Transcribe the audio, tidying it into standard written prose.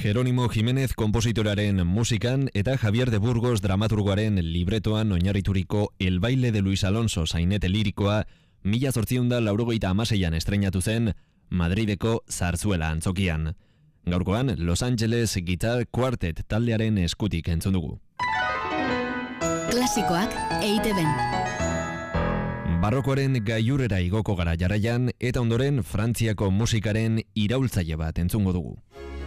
Jerónimo Jiménez kompositoraren musikan eta Javier de Burgos dramaturgoaren libretoan oinarrituriko El baile de Luis Alonso sainete lirikoa 1986an estreinatu zen Madrideko Zarzuela antzokian. Gaurkoan Los Angeles Guitar Quartet taldearen eskutik entzun dugu. Klasikoak EITB-n. Barrokoaren gailurrera igoko gara jarraian eta ondoren Frantziako musikaren iraultzaile bat entzungo dugu.